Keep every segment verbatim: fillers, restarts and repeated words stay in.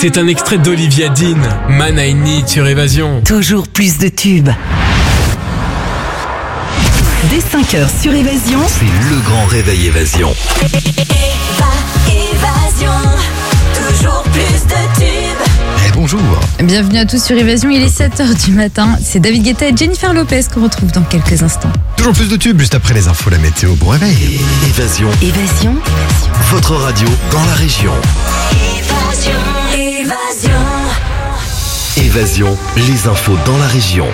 C'est un extrait d'Olivia Dean, Man I Need sur Évasion. Toujours plus de tubes. Dès cinq heures sur Évasion, c'est le grand réveil Évasion. Évasion, toujours plus de tubes. Eh, bonjour. Bienvenue à tous sur Évasion, il est sept heures du matin. C'est David Guetta et Jennifer Lopez qu'on retrouve dans quelques instants. Toujours plus de tubes, juste après les infos, la météo. Bon réveil. Évasion, Évasion, votre radio dans la région. Évasion, évasion. Évasion, les infos dans la région.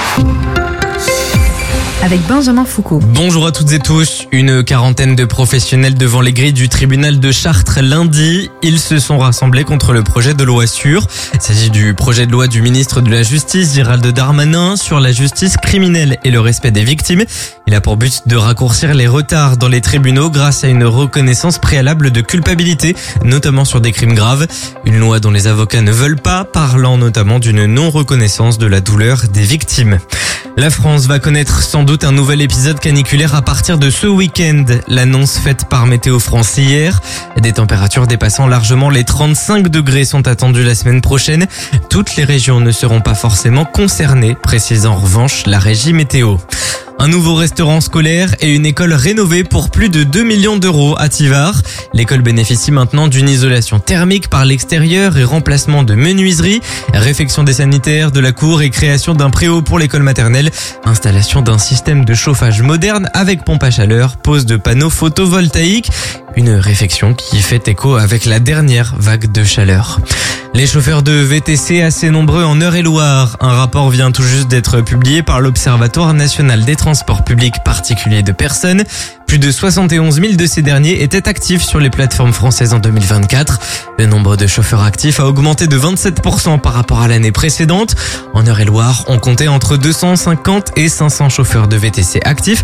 Avec Benjamin Foucault. Bonjour à toutes et tous. Une quarantaine de professionnels devant les grilles du tribunal de Chartres lundi. Ils se sont rassemblés contre le projet de loi sûre. Il s'agit du projet de loi du ministre de la Justice, Gérald Darmanin, sur la justice criminelle et le respect des victimes. Il a pour but de raccourcir les retards dans les tribunaux grâce à une reconnaissance préalable de culpabilité, notamment sur des crimes graves. Une loi dont les avocats ne veulent pas, parlant notamment d'une non-reconnaissance de la douleur des victimes. La France va connaître sans doute un nouvel épisode caniculaire à partir de ce week-end. L'annonce faite par Météo France hier. Des températures dépassant largement les trente-cinq degrés sont attendues la semaine prochaine. Toutes les régions ne seront pas forcément concernées, précise en revanche la régie météo. Un nouveau restaurant scolaire et une école rénovée pour plus de deux millions d'euros à Tivars. L'école bénéficie maintenant d'une isolation thermique par l'extérieur et remplacement de menuiseries, réfection des sanitaires, de la cour et création d'un préau pour l'école maternelle, installation d'un système de chauffage moderne avec pompe à chaleur, pose de panneaux photovoltaïques. Une réfection qui fait écho avec la dernière vague de chaleur. Les chauffeurs de V T C assez nombreux en Eure-et-Loire. Un rapport vient tout juste d'être publié par l'Observatoire national des transports publics particuliers de personnes. Plus de soixante et onze mille de ces derniers étaient actifs sur les plateformes françaises en deux mille vingt-quatre. Le nombre de chauffeurs actifs a augmenté de vingt-sept pour cent par rapport à l'année précédente. En Eure-et-Loire, on comptait entre deux cent cinquante et cinq cents chauffeurs de V T C actifs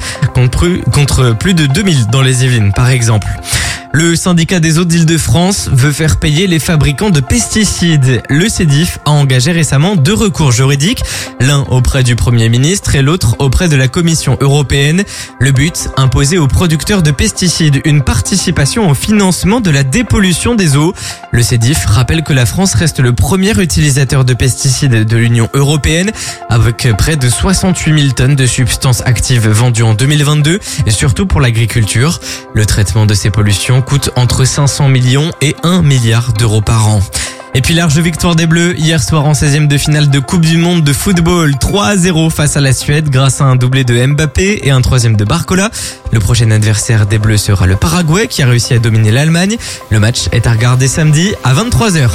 contre plus de deux mille dans les Yvelines par exemple. Le syndicat des eaux d'Île-de-France veut faire payer les fabricants de pesticides. Le Cedif a engagé récemment deux recours juridiques, l'un auprès du Premier ministre et l'autre auprès de la Commission européenne. Le but, imposer aux producteurs de pesticides une participation au financement de la dépollution des eaux. Le Cedif rappelle que la France reste le premier utilisateur de pesticides de l'Union européenne, avec près de soixante-huit mille tonnes de substances actives vendues en deux mille vingt-deux, et surtout pour l'agriculture. Le traitement de ces pollutions coûte entre cinq cents millions et un milliard d'euros par an. Et puis large victoire des Bleus hier soir en seizième de finale de Coupe du Monde de football, trois à zéro face à la Suède grâce à un doublé de Mbappé et un troisième de Barcola. Le prochain adversaire des Bleus sera le Paraguay qui a réussi à dominer l'Allemagne. Le match est à regarder samedi à vingt-trois heures.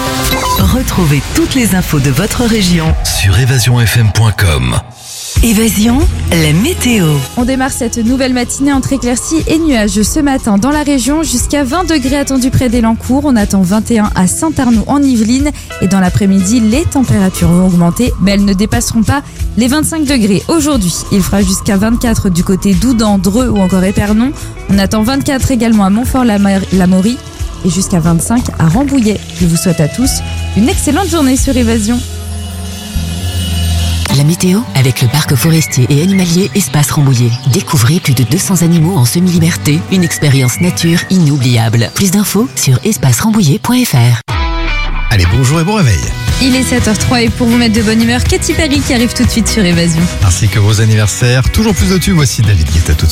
retrouvez toutes les infos de votre région Sur évasion f m point com. Évasion, la météo. On démarre cette nouvelle matinée entre éclaircies et nuages ce matin dans la région. Jusqu'à vingt degrés attendus près d'Elancourt. On attend vingt et un à Saint-Arnoux en Yvelines. Et dans l'après-midi, les températures vont augmenter, mais elles ne dépasseront pas les vingt-cinq degrés. Aujourd'hui, il fera jusqu'à vingt-quatre du côté d'Oudan, Dreux ou encore Épernon. On attend vingt-quatre également à Montfort-l'Amaury et jusqu'à vingt-cinq à Rambouillet. Je vous souhaite à tous une excellente journée sur Évasion. La météo avec le parc forestier et animalier Espace Rambouillet. Découvrez plus de deux cents animaux en semi-liberté. Une expérience nature inoubliable. Plus d'infos sur espace rambouillet point f r. Allez, bonjour et bon réveil. Il est sept heures trois et pour vous mettre de bonne humeur, Katy Perry qui arrive tout de suite sur Évasion. Ainsi que vos anniversaires. Toujours plus de tubes, voici David Guetta tout de suite.